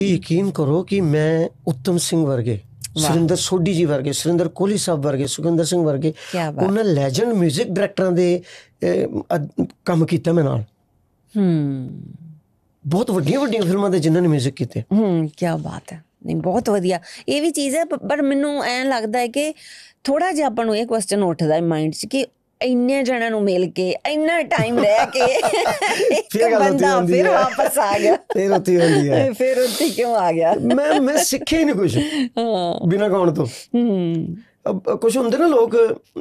ਯਕੀਨ ਕਰੋ ਕਿ ਮੈਂ ਉੱਤਮ ਸਿੰਘ ਵਰਗੇ, ਸੁਰਿੰਦਰ ਸੋਢੀ ਜੀ ਵਰਗੇ, ਸੁਰਿੰਦਰ ਕੋਹਲੀ ਸਾਹਿਬ ਵਰਗੇ, ਸੁਖਿੰਦਰ ਸਿੰਘ ਵਰਗੇ ਉਹਨਾਂ ਲੈਜੈਂਡ ਮਿਊਜ਼ਿਕ ਡਾਇਰੈਕਟਰਾਂ ਦੇ ਕੰਮ ਕੀਤਾ ਮੈਂ ਨਾਲ। ਬਹੁਤ ਵੱਡੀਆਂ ਵੱਡੀਆਂ ਫਿਲਮਾਂ ਦੇ ਜਿਨ੍ਹਾਂ ਨੇ ਮਿਊਜ਼ਿਕ ਕੀਤੇ। ਕੀ ਬਾਤ ਹੈ। ਨਹੀਂ ਬਹੁਤ ਵਧੀਆ ਇਹ ਵੀ ਚੀਜ਼ ਹੈ, ਪਰ ਮੈਨੂੰ ਐਂ ਲੱਗਦਾ ਹੈ ਕਿ ਥੋੜਾ ਜਿਹਾ ਆਪਾਂ ਨੂੰ ਇਹ ਕੁਐਸਚਨ ਉੱਠਦਾ ਹੈ ਮਾਈਂਡ 'ਚ ਕਿ ਇੰਨੇ ਜਣਿਆਂ ਨੂੰ ਮਿਲ ਕੇ ਇੰਨਾ ਟਾਈਮ ਰਹਿ ਕੇ ਇੱਕ ਬੰਦਾ ਫਿਰ ਵਾਪਸ ਆ ਗਿਆ, ਫਿਰ ਉੱਥੇ ਹੁੰਦੀ ਹੈ, ਫਿਰ ਉੱਥੇ ਕਿਉਂ ਆ ਗਿਆ? ਮੈਂ ਸਿੱਖਿਆ ਹੀ ਨਹੀਂ ਕੁਛ ਬਿਨਾਂ ਗਾਉਣ ਤੋਂ। ਕੁਛ ਹੁੰਦੇ ਨਾ ਲੋਕ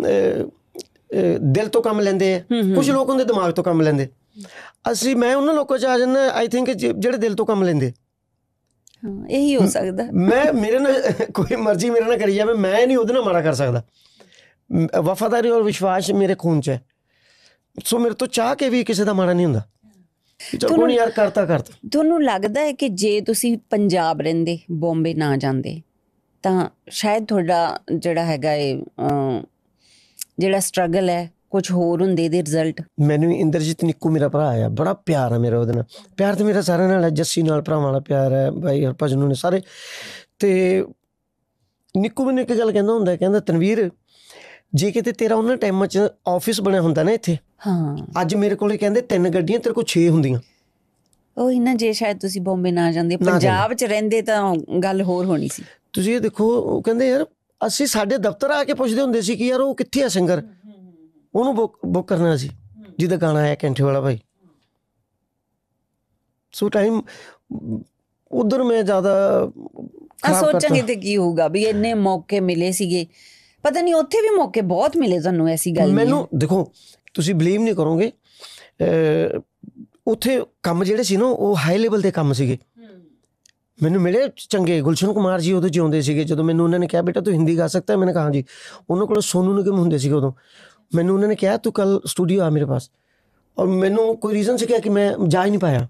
ਦਿਲ ਤੋਂ ਕੰਮ ਲੈਂਦੇ ਆ, ਕੁਛ ਲੋਕ ਹੁੰਦੇ ਦਿਮਾਗ ਤੋਂ ਕੰਮ ਲੈਂਦੇ। ਮੈਂ ਉਹਨਾਂ ਲੋਕਾਂ 'ਚ ਆ ਜਾਂਦਾ ਆਈ ਥਿੰਕ ਜਿਹੜੇ ਦਿਲ ਤੋਂ ਕੰਮ ਲੈਂਦੇ। ਇਹੀ ਹੋ ਸਕਦਾ। ਮੇਰੇ ਨਾਲ ਕੋਈ ਮਰਜ਼ੀ ਮੇਰੇ ਨਾਲ ਕਰੀ ਜਾਵੇ, ਮੈਂ ਨਹੀਂ ਉਹਦੇ ਨਾਲ ਮਾੜਾ ਕਰ ਸਕਦਾ। ਵਫਾਦਾਰੀ ਔਰ ਵਿਸ਼ਵਾਸ ਮੇਰੇ ਖੂਨ 'ਚ ਹੈ, ਸੋ ਮੇਰੇ ਤੋਂ ਚਾਹ ਕੇ ਵੀ ਕਿਸੇ ਦਾ ਮਾੜਾ ਨਹੀਂ ਹੁੰਦਾ। ਚਲੋ ਕੋਈ ਯਾਰ ਕਰਤਾ। ਤੁਹਾਨੂੰ ਲੱਗਦਾ ਹੈ ਕਿ ਜੇ ਤੁਸੀਂ ਪੰਜਾਬ ਰਹਿੰਦੇ, ਬੰਬੇ ਨਾ ਜਾਂਦੇ, ਤਾਂ ਸ਼ਾਇਦ ਤੁਹਾਡਾ ਜਿਹੜਾ ਹੈਗਾ ਇਹ ਜਿਹੜਾ ਸਟਰਗਲ ਹੈ ਕੁਛ ਹੋਰ ਹੁੰਦੇ ਇਹਦੇ ਰਿਜ਼ਲਟ? ਮੈਨੂੰ ਇੰਦਰਜੀਤ ਨਿੱਕੂ ਮੇਰਾ ਭਰਾ ਆ, ਬੜਾ ਪਿਆਰ ਆ ਮੇਰਾ ਉਹਦੇ ਨਾਲ। ਪਿਆਰ ਤਾਂ ਮੇਰਾ ਸਾਰਿਆਂ ਨਾਲ ਹੈ, ਜੱਸੀ ਨਾਲ ਭਰਾਵਾਂ ਵਾਲਾ ਪਿਆਰ ਹੈ, ਭਾਈ ਹਰਭਜਨ ਨੇ ਸਾਰੇ। ਤੇ ਨਿੱਕੂ ਮੈਨੂੰ ਇੱਕ ਗੱਲ ਕਹਿੰਦਾ ਹੁੰਦਾ, ਕਹਿੰਦਾ ਤਨਵੀਰ ਜੇ ਕਿਤੇ ਤੇਰਾ ਉਹਨਾਂ ਟਾਈਮਾਂ 'ਚ ਆਫਿਸ ਬਣਿਆ ਹੁੰਦਾ ਨਾ ਇੱਥੇ, ਅੱਜ ਮੇਰੇ ਕੋਲ ਕਹਿੰਦੇ 3 ਗੱਡੀਆਂ, ਤੇਰੇ ਕੋਲ 6 ਹੁੰਦੀਆਂ। ਉਹੀ ਨਾ, ਜੇ ਸ਼ਾਇਦ ਤੁਸੀਂ ਬੰਬੇ ਨਾ ਜਾਂਦੇ, ਪੰਜਾਬ 'ਚ ਰਹਿੰਦੇ ਤਾਂ ਗੱਲ ਹੋਰ ਹੋਣੀ ਸੀ। ਤੁਸੀਂ ਇਹ ਦੇਖੋ, ਉਹ ਕਹਿੰਦੇ ਯਾਰ ਅਸੀਂ ਸਾਡੇ ਦਫ਼ਤਰ ਆ ਕੇ ਪੁੱਛਦੇ ਹੁੰਦੇ ਸੀ ਕਿ ਯਾਰ ਉਹ ਕਿੱਥੇ ਆ ਸਿੰਗਰ, ਉਹਨੂੰ ਬੁੱਕ ਕਰਨਾ ਸੀ ਜਿਹਦਾ ਗਾਣਾ ਆਇਆ ਕੈਂਠੇ ਵਾਲਾ ਭਾਈ। ਸੋ ਟਾਈਮ ਉਧਰ ਮੈਂ ਜ਼ਿਆਦਾ ਸੋਚਾਂਗੇ ਤੇ ਕੀ ਹੋਊਗਾ ਵੀ ਇੰਨੇ ਮੌਕੇ ਮਿਲੇ ਸੀਗੇ, ਪਤਾ ਨਹੀਂ ਉੱਥੇ ਵੀ ਮੌਕੇ ਬਹੁਤ ਮਿਲੇ ਤੁਹਾਨੂੰ, ਐਸੀ ਗੱਲ ਮੈਨੂੰ ਦੇਖੋ ਤੁਸੀਂ ਬਿਲੀਵ ਨਹੀਂ ਕਰੋਗੇ, ਉੱਥੇ ਕੰਮ ਜਿਹੜੇ ਸੀ ਨਾ ਉਹ ਹਾਈ ਲੈਵਲ ਦੇ ਕੰਮ ਸੀਗੇ। ਮੈਨੂੰ ਮਿਲੇ ਚੰਗੇ ਗੁਲਸ਼ਨ ਕੁਮਾਰ ਜੀ, ਉਦੋਂ ਜਿਉਂਦੇ ਸੀਗੇ। ਜਦੋਂ ਮੈਨੂੰ ਉਹਨਾਂ ਨੇ ਕਿਹਾ ਬੇਟਾ ਤੂੰ ਹਿੰਦੀ ਗਾ ਸਕਦਾ, ਮੈਨੇ ਕਹਾ ਜੀ। ਉਹਨਾਂ ਕੋਲ ਸੋਨੂ ਨਿਗਮ ਹੁੰਦੇ ਸੀਗੇ ਉਦੋਂ। ਮੈਨੂੰ ਉਹਨਾਂ ਨੇ ਕਿਹਾ ਤੂੰ ਕੱਲ ਸਟੂਡੀਓ ਆ ਮੇਰੇ ਪਾਸ, ਔਰ ਮੈਨੂੰ ਕੋਈ ਰੀਜ਼ਨ ਸੀ ਕਿ ਮੈਂ ਜਾ ਹੀ ਨਹੀਂ ਪਾਇਆ।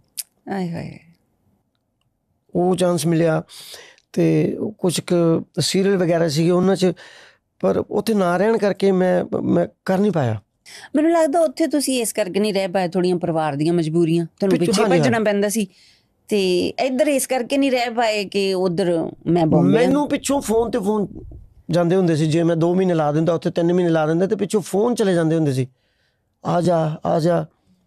ਉਹ ਚਾਂਸ ਮਿਲਿਆ ਤੇ ਕੁਛ ਕੁ ਸੀਰੀਅਲ ਵਗੈਰਾ ਸੀਗੇ ਉਹਨਾਂ 'ਚ, ਪਰ ਉੱਥੇ ਨਾ ਰਹਿਣ ਕਰਕੇ ਮੈਂ ਕਰ ਨਹੀਂ ਪਾਇਆ। ਮੈਨੂੰ ਲੱਗਦਾ ਉੱਥੇ ਤੁਸੀਂ ਇਸ ਕਰਕੇ ਨਹੀਂ ਰਹਿ ਪਾਏ, ਥੋੜ੍ਹੀਆਂ ਪਰਿਵਾਰ ਦੀਆਂ ਮਜਬੂਰੀਆਂ, ਤੁਹਾਨੂੰ ਪਿੱਛੇ ਭੱਜਣਾ ਪੈਂਦਾ ਸੀ, ਤੇ ਇੱਧਰ ਇਸ ਕਰਕੇ ਨਹੀਂ ਰਹਿ ਪਾਏ ਕਿ ਉੱਧਰ ਮੈਂ ਬੰਬੇ। ਮੈਨੂੰ ਪਿੱਛੋਂ ਫੋਨ ਤੇ ਫੋਨ ਜਾਂਦੇ ਹੁੰਦੇ ਸੀ, ਜੇ ਮੈਂ 2 ਮਹੀਨੇ ਲਾ ਦਿੰਦਾ ਉੱਥੇ 3 ਮਹੀਨੇ ਲਾ ਦਿੰਦਾ, ਤੇ ਪਿੱਛੋਂ ਫੋਨ ਚਲੇ ਜਾਂਦੇ ਹੁੰਦੇ ਸੀ, ਆ ਜਾ।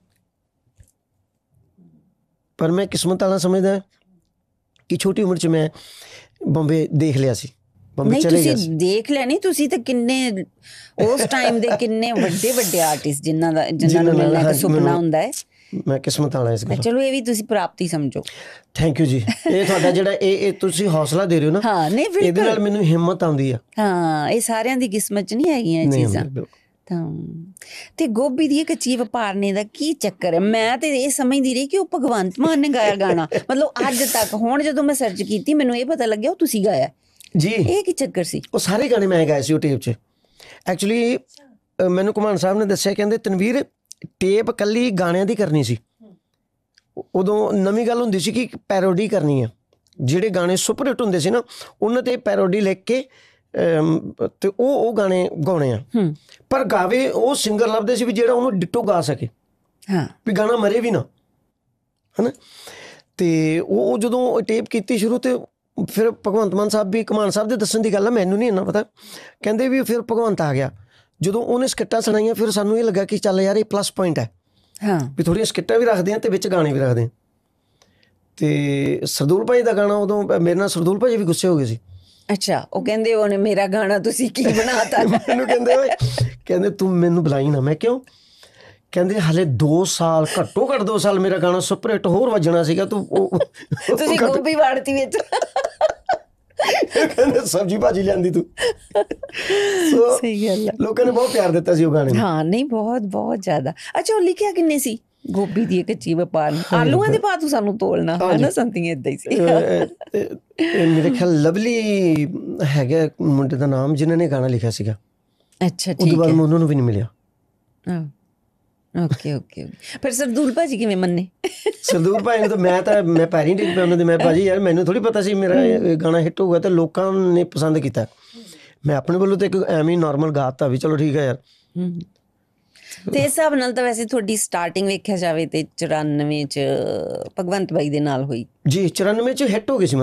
ਪਰ ਮੈਂ ਕਿਸਮਤ ਵਾਲਾ ਸਮਝਦਾ ਕਿ ਛੋਟੀ ਉਮਰ 'ਚ ਮੈਂ ਬੰਬੇ ਦੇਖ ਲਿਆ ਸੀ। ਨਹੀਂ ਤੁਸੀਂ ਦੇਖ ਲਿਆ ਨਹੀਂ, ਤੁਸੀਂ ਤਾਂ ਕਿੰਨੇ ਉਸ ਟਾਈਮ ਦੇ ਕਿੰਨੇ ਵੱਡੇ ਆਰਟਿਸਟ ਜਿਨ੍ਹਾਂ ਨੂੰ ਮਿਲਣਾ ਇੱਕ ਸੁਪਨਾ ਹੁੰਦਾ ਹੈ। ਮੈਂ ਕਿਸਮਤ ਵਾਲਾ ਇਸ ਗੱਲ। ਚਲੋ ਇਹ ਵੀ ਤੁਸੀਂ ਪ੍ਰਾਪਤੀ ਸਮਝੋ। ਥੈਂਕ ਯੂ ਜੀ। ਇਹ ਤੁਹਾਡਾ ਜਿਹੜਾ ਇਹ ਤੁਸੀਂ ਹੌਸਲਾ ਦੇ ਰਹੇ ਹੋ ਨਾ, ਹਾਂ ਨਹੀਂ ਇਹਦੇ ਨਾਲ ਮੈਨੂੰ ਹਿੰਮਤ ਆਉਂਦੀ ਆ। ਹਾਂ, ਇਹ ਸਾਰਿਆਂ ਦੀ ਕਿਸਮਤ 'ਚ ਨਹੀਂ ਹੈਗੀਆਂ ਇਹ ਚੀਜ਼ਾਂ। ਤੇ ਗੋਭੀ ਦੀ ਕੱਚੀ ਵਪਾਰਨੇ ਦਾ ਕੀ ਚੱਕਰ ਹੈ? ਮੈਂ ਤੇ ਇਹ ਸਮਝਦੀ ਰਹੀ ਕਿ ਉਹ ਭਗਵੰਤ ਮਾਨ ਨੇ ਗਾਇਆ ਗਾਣਾ, ਮਤਲਬ ਅੱਜ ਤੱਕ। ਹੁਣ ਜਦੋਂ ਮੈਂ ਸਰਚ ਕੀਤੀ ਮੈਨੂੰ ਇਹ ਪਤਾ ਲੱਗਿਆ ਉਹ ਤੁਸੀਂ ਗਾਇਆ ਜੀ। ਇਹ ਕੀ ਚੱਕਰ ਸੀ? ਉਹ ਸਾਰੇ ਗਾਣੇ ਮੈਂ ਗਾਏ ਸੀ ਉਹ ਟੇਪ 'ਚ। ਐਕਚੁਅਲੀ ਮੈਨੂੰ ਘੁਮਾਣ ਸਾਹਿਬ ਨੇ ਦੱਸਿਆ, ਕਹਿੰਦੇ ਤਨਵੀਰ ਟੇਪ ਕੱਲੀ ਗਾਣਿਆਂ ਦੀ ਕਰਨੀ ਸੀ। ਉਦੋਂ ਨਵੀਂ ਗੱਲ ਹੁੰਦੀ ਸੀ ਕਿ ਪੈਰੋਡੀ ਕਰਨੀ ਆ, ਜਿਹੜੇ ਗਾਣੇ ਸੁਪਰ ਹਿੱਟ ਹੁੰਦੇ ਸੀ ਨਾ ਉਹਨਾਂ 'ਤੇ ਪੈਰੋਡੀ ਲਿਖ ਕੇ ਤੇ ਉਹ ਗਾਣੇ ਗਾਉਣੇ ਆ। ਪਰ ਗਾਵੇ ਉਹ ਸਿੰਗਰ ਲੱਭਦੇ ਸੀ ਵੀ ਜਿਹੜਾ ਉਹਨੂੰ ਡਿੱਟੋ ਗਾ ਸਕੇ, ਵੀ ਗਾਣਾ ਮਰੇ ਵੀ ਨਾ, ਹੈ ਨਾ। ਤੇ ਉਹ ਜਦੋਂ ਟੇਪ ਕੀਤੀ ਸ਼ੁਰੂ, ਤੇ ਫਿਰ ਭਗਵੰਤ ਮਾਨ ਸਾਹਿਬ ਵੀ, ਘੁਮਾਣ ਸਾਹਿਬ ਦੇ ਦੱਸਣ ਦੀ ਗੱਲ ਆ, ਮੈਨੂੰ ਨਹੀਂ ਇੰਨਾ ਪਤਾ, ਕਹਿੰਦੇ ਵੀ ਫਿਰ ਭਗਵੰਤ ਆ ਗਿਆ। ਜਦੋਂ ਉਹਨੇ ਸਕਿੱਟਾਂ ਸੁਣਾਈਆਂ ਫਿਰ ਸਾਨੂੰ ਇਹ ਲੱਗਾ ਕਿ ਚੱਲ ਯਾਰ ਇਹ ਪਲੱਸ ਪੁਆਇੰਟ ਹੈ, ਵੀ ਥੋੜ੍ਹੀਆਂ ਸਕਿੱਟਾਂ ਵੀ ਰੱਖਦੇ ਹਾਂ ਅਤੇ ਵਿੱਚ ਗਾਣੇ ਵੀ ਰੱਖਦੇ ਹਾਂ। ਅਤੇ ਸਰਦੂਲ ਭਾਈ ਦਾ ਗਾਣਾ, ਉਦੋਂ ਮੇਰੇ ਨਾਲ ਸਰਦੂਲ ਭਾਈ ਵੀ ਗੁੱਸੇ ਹੋ ਗਏ ਸੀ। ਅੱਛਾ, ਉਹ ਕਹਿੰਦੇ ਉਹਨੇ ਮੇਰਾ ਗਾਣਾ ਤੁਸੀਂ ਕੀ ਬਣਾਤਾ? ਮੈਨੂੰ ਕਹਿੰਦੇ ਤੂੰ ਮੈਨੂੰ ਬੁਲਾਈ ਨਾ। ਮੈਂ ਕਿਉਂ? ਕਹਿੰਦੇ ਹਾਲੇ 2 ਸਾਲ, ਘੱਟੋ ਘੱਟ 2 ਸਾਲ ਮੇਰਾ ਗਾਣਾ ਸੁਪਰ ਹਿੱਟ ਹੋਰ ਵੱਜਣਾ ਸੀਗਾ, ਤੁਸੀਂ ਗੋਭੀ ਵਾੜਤੀ ਵਿੱਚ। ਕਹਿੰਦੇ ਸਬਜ਼ੀ ਭਾਜੀ ਲਿਆਂਦੀ ਤੂੰ। ਸਹੀ ਗੱਲ ਹੈ। ਲੋਕਾਂ ਨੇ ਬਹੁਤ ਪਿਆਰ ਦਿੱਤਾ ਸੀ ਉਹ ਗਾਣੇ ਨੂੰ। ਹਾਂ ਨਹੀਂ, ਬਹੁਤ ਜ਼ਿਆਦਾ। ਅੱਛਾ, ਉਹ ਲਿਖਿਆ ਕਿੰਨੇ ਸੀ? ਗੋਭੀ ਦੀ ਕੱਚੀ ਵਪਾਰ, ਆਲੂਆਂ ਦੇ ਪਾ ਤੂੰ ਸਾਨੂੰ ਤੋਲਣਾ, ਹੈ ਨਾ, ਸਮਥਿੰਗ ਏਦਾਂ ਹੀ ਸੀ। ਮੇਰੇ ਖਿਆਲ ਲਵਲੀ ਹੈਗਾ ਮੁੰਡੇ ਦਾ ਨਾਮ, ਜਿਨ੍ਹਾਂ ਨੇ ਗਾਣਾ ਲਿਖਿਆ ਸੀਗਾ। ਅੱਛਾ, ਉਹਦੇ ਬਾਅਦ ਮੈਂ ਉਹਨਾਂ ਨੂੰ ਵੀ ਨਹੀਂ ਮਿਲਿਆ। ਓਕੇ। ਫਿਰ ਸਰਦੂਲ ਭਾਜੀ ਕਿਵੇਂ ਮੰਨੇ? ਸਰਦੂਲ ਭਾਈ ਨੂੰ ਤਾਂ ਮੈਂ ਪੈਰੀ ਡਿੱਗ ਪਿਆ ਉਹਨਾਂ ਦੇ। ਮੈਂ ਭਾਜੀ ਯਾਰ ਮੈਨੂੰ ਥੋੜ੍ਹੀ ਪਤਾ ਸੀ ਮੇਰਾ ਗਾਣਾ ਹਿੱਟ ਹੋਊਗਾ ਤੇ ਲੋਕਾਂ ਨੇ ਪਸੰਦ ਕੀਤਾ। ਮੈਂ ਆਪਣੇ ਵੱਲੋਂ ਤਾਂ ਇੱਕ ਐਵੇਂ ਹੀ ਨੋਰਮਲ ਗਾ ਦਿੱਤਾ ਵੀ ਚਲੋ ਠੀਕ ਹੈ ਯਾਰ। ਤੇ ਇਸ ਹਿਸਾਬ ਨਾਲ ਤਾਂ ਵੈਸੇ ਤੁਹਾਡੀ ਸਟਾਰਟਿੰਗ ਵੇਖਿਆ ਜਾਵੇ ਤੇ 94 ਚ ਭਗਵੰਤ ਬਾਈ ਦੇ ਨਾਲ ਹੋਈ। ਜੀ 94 ਚ ਹਿੱਟ ਹੋ ਗਈ ਸੀ